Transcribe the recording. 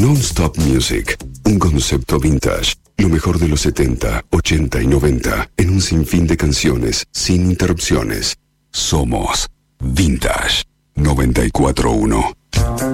Non-Stop Music, un concepto vintage. Lo mejor de los 70, 80 y 90 en un sinfín de canciones sin interrupciones. Somos Vintage 94.1.